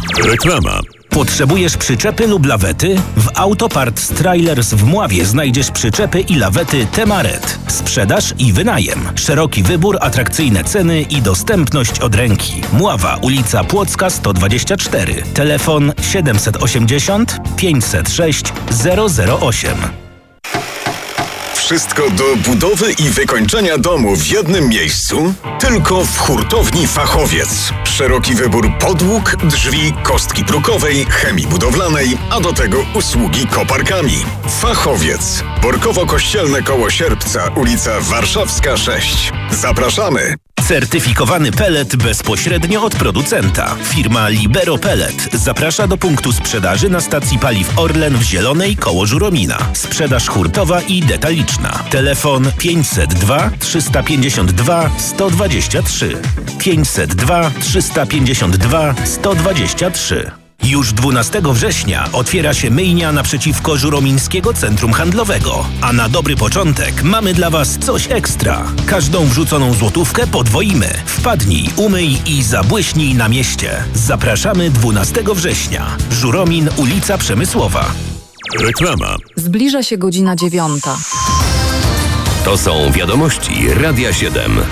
Reklama. Potrzebujesz przyczepy lub lawety? W Autoparts Trailers w Mławie znajdziesz przyczepy i lawety Temaret. Sprzedaż i wynajem. Szeroki wybór, atrakcyjne ceny i dostępność od ręki. Mława, ulica Płocka 124. Telefon 780 506 008. Wszystko do budowy i wykończenia domu w jednym miejscu? Tylko w Hurtowni Fachowiec. Szeroki wybór podłóg, drzwi, kostki brukowej, chemii budowlanej, a do tego usługi koparkami. Fachowiec. Borkowo-Kościelne koło Sierpca, ulica Warszawska 6. Zapraszamy! Certyfikowany pellet bezpośrednio od producenta. Firma Libero Pellet zaprasza do punktu sprzedaży na stacji paliw Orlen w Zielonej koło Żuromina. Sprzedaż hurtowa i detaliczna. Telefon 502 352 123. 502 352 123. Już 12 września otwiera się myjnia naprzeciwko Żuromińskiego Centrum Handlowego. A na dobry początek mamy dla Was coś ekstra. Każdą wrzuconą złotówkę podwoimy. Wpadnij, umyj i zabłyśnij na mieście. Zapraszamy 12 września. Żuromin, ulica Przemysłowa. Reklama. Zbliża się godzina 9. To są wiadomości Radia 7.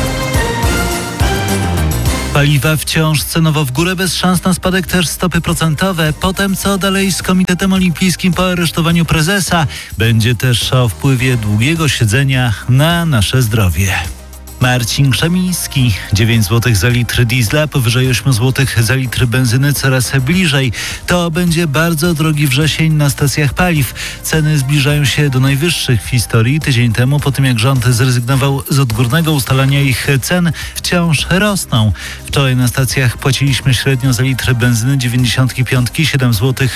Paliwa wciąż cenowo w górę, bez szans na spadek też stopy procentowe. Potem co dalej z Komitetem Olimpijskim po aresztowaniu prezesa? Będzie też o wpływie długiego siedzenia na nasze zdrowie. Marcin Krzemiński. 9 zł za litr diesla, powyżej 8 zł za litr benzyny coraz bliżej. To będzie bardzo drogi wrzesień na stacjach paliw. Ceny zbliżają się do najwyższych w historii. Tydzień temu, po tym jak rząd zrezygnował z odgórnego ustalania ich cen, wciąż rosną. Wczoraj na stacjach płaciliśmy średnio za litr benzyny 95 7 zł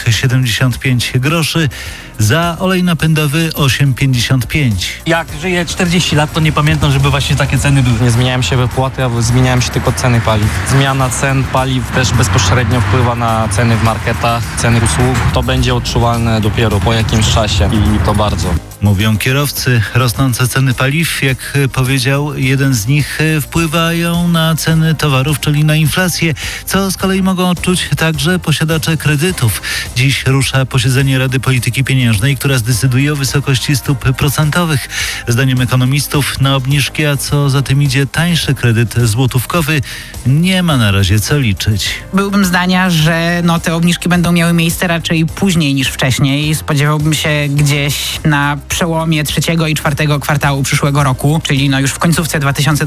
75 groszy, za olej napędowy 8,55. Jak żyję 40 lat, to nie pamiętam, żeby właśnie takie ceny były. Nie zmieniają się wypłaty, a zmieniają się tylko ceny paliw. Zmiana cen paliw też bezpośrednio wpływa na ceny w marketach, ceny usług. To będzie odczuwalne dopiero po jakimś czasie i to bardzo. Mówią kierowcy. Rosnące ceny paliw, jak powiedział jeden z nich, wpływają na ceny towarów, czyli na inflację, co z kolei mogą odczuć także posiadacze kredytów. Dziś rusza posiedzenie Rady Polityki Pieniężnej, która zdecyduje o wysokości stóp procentowych. Zdaniem ekonomistów na obniżki, a co za tym idzie tańszy kredyt złotówkowy, nie ma na razie co liczyć. Byłbym zdania, że te obniżki będą miały miejsce raczej później niż wcześniej. Spodziewałbym się gdzieś na przełomie 3. i 4. kwartału przyszłego roku, czyli już w końcówce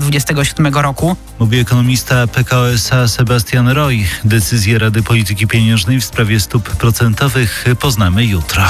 2027 roku. Mówi ekonomista PKO SA Sebastian Roy. Decyzję Rady Polityki Pieniężnej w sprawie stóp procentowych poznamy jutro.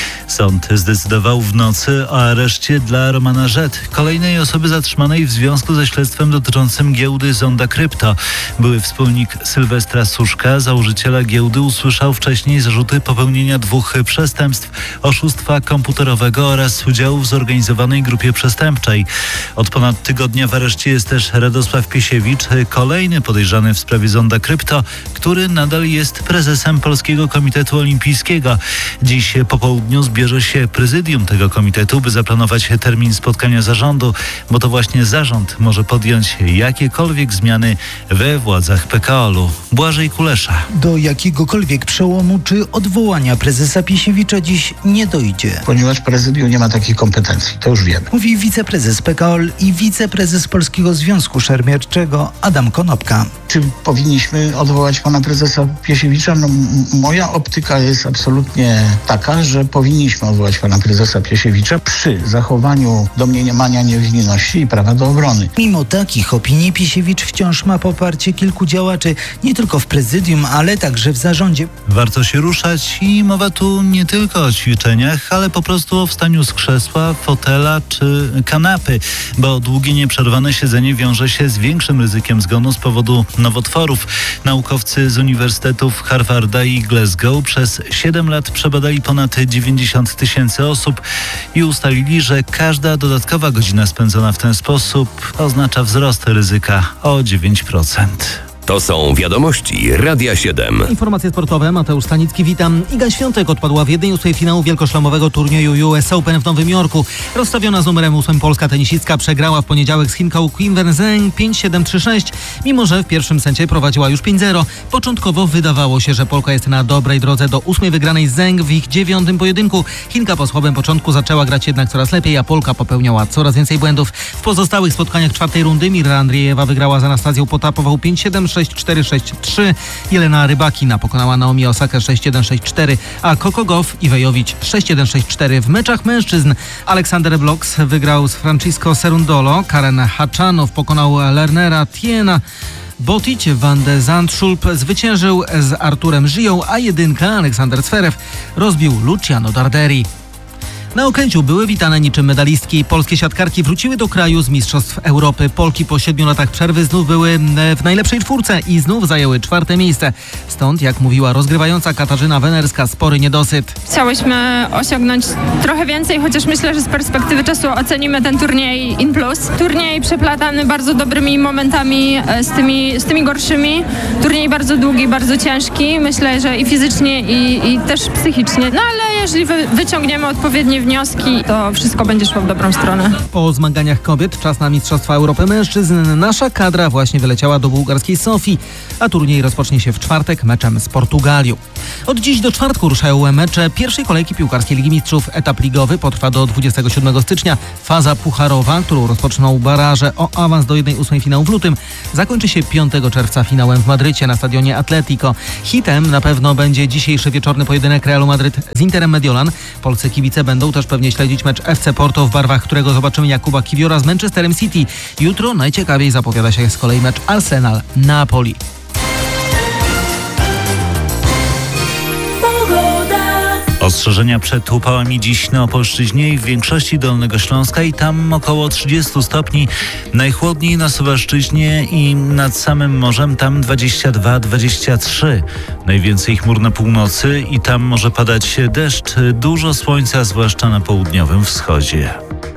Sąd zdecydował w nocy o areszcie dla Romana Rzet, kolejnej osoby zatrzymanej w związku ze śledztwem dotyczącym giełdy Zonda Krypto. Były wspólnik Sylwestra Suszka, założyciela giełdy, usłyszał wcześniej zarzuty popełnienia 2 przestępstw: oszustwa komputerowego oraz udziału w zorganizowanej grupie przestępczej. Od ponad tygodnia w areszcie jest też Radosław Piesiewicz, kolejny podejrzany w sprawie Zonda Krypto, który nadal jest prezesem Polskiego Komitetu Olimpijskiego. Dziś po południu zbierze się prezydium tego komitetu, by zaplanować termin spotkania zarządu, bo to właśnie zarząd może podjąć jakiekolwiek zmiany we władzach PKOL-u. Błażej Kulesza. Do jakiegokolwiek przełomu czy odwołania prezesa Piesiewicza dziś nie dojdzie. Ponieważ prezydium nie ma takich kompetencji, to już wiemy. Mówi wiceprezes PKOL i wiceprezes Polskiego Związku Szermierczego Adam Konopka. Czy powinniśmy odwołać pana prezesa Piesiewicza? Moja optyka jest absolutnie taka, że powinniśmy odwołać pana prezesa Piesiewicza przy zachowaniu domniemania niewinności i prawa do obrony. Mimo takich opinii Piesiewicz wciąż ma poparcie kilku działaczy, nie tylko w prezydium, ale także w zarządzie. Warto się ruszać i mowa tu nie tylko o ćwiczeniach, ale po prostu o wstaniu z krzesła, fotela czy kanapy, bo długie nieprzerwane siedzenie wiąże się z większym ryzykiem zgonu z powodu nowotworów. Naukowcy z uniwersytetów Harvarda i Glasgow przez 7 lat przebadali ponad 90 000 osób i ustalili, że każda dodatkowa godzina spędzona w ten sposób oznacza wzrost ryzyka o 9%. To są wiadomości Radia 7. Informacje sportowe. Mateusz Stanicki, witam. Iga Świątek odpadła w 1/8 finału wielkoszlemowego turnieju US Open w Nowym Jorku. Rozstawiona z numerem 8 polska tenisistka przegrała w poniedziałek z Chinką Qin Wenzheng 5-7-3-6, mimo że w pierwszym secie prowadziła już 5-0. Początkowo wydawało się, że Polka jest na dobrej drodze do 8 wygranej z Zheng w ich 9. pojedynku. Chinka po słabym początku zaczęła grać jednak coraz lepiej, a Polka popełniała coraz więcej błędów. W pozostałych spotkaniach czwartej rundy Mira Andriejewa wygrała z Anastazją Potapową 5-7, 6-4, 6-3. Jelena Rybakina pokonała Naomi Osakę 6-1, 6-4, a Coco Gauff i Wejowicz 6-1, 6-4. W meczach mężczyzn Aleksander Bloks wygrał z Francisco Cerundolo, Karen Haczanow pokonał Lernera Tiena, Botic van de Zandschulp zwyciężył z Arturem Żyją, a jedynka Aleksander Zverev rozbił Luciano Darderi. Na Okęciu były witane niczym medalistki. Polskie siatkarki wróciły do kraju z Mistrzostw Europy. Polki po 7 latach przerwy znów były w najlepszej czwórce i znów zajęły 4. miejsce. Stąd, jak mówiła rozgrywająca Katarzyna Wenerska, spory niedosyt. Chciałyśmy osiągnąć trochę więcej, chociaż myślę, że z perspektywy czasu ocenimy ten turniej in plus. Turniej przeplatany bardzo dobrymi momentami z tymi gorszymi. Turniej bardzo długi, bardzo ciężki. Myślę, że i fizycznie, i też psychicznie. No ale jeżeli wyciągniemy odpowiednie wnioski, to wszystko będzie szło w dobrą stronę. Po zmaganiach kobiet czas na Mistrzostwa Europy mężczyzn. Nasza kadra właśnie wyleciała do bułgarskiej Sofii, a turniej rozpocznie się w czwartek meczem z Portugalią. Od dziś do czwartku ruszają mecze pierwszej kolejki piłkarskiej Ligi Mistrzów. Etap ligowy potrwa do 27 stycznia. Faza pucharowa, którą rozpoczną baraże o awans do 1/8 finału w lutym, zakończy się 5 czerwca finałem w Madrycie na stadionie Atletico. Hitem na pewno będzie dzisiejszy wieczorny pojedynek Realu Madryt z Interem Mediolan. Polscy kibice będą też pewnie śledzić mecz FC Porto, w barwach którego zobaczymy Jakuba Kiwiora z Manchesterem City. Jutro najciekawiej zapowiada się z kolei mecz Arsenal-Napoli. Ostrzeżenia przed upałami dziś na Opolszczyźnie i w większości Dolnego Śląska i tam około 30 stopni. Najchłodniej na Suwalszczyźnie i nad samym morzem, tam 22-23. Najwięcej chmur na północy i tam może padać deszcz. Dużo słońca, zwłaszcza na południowym wschodzie.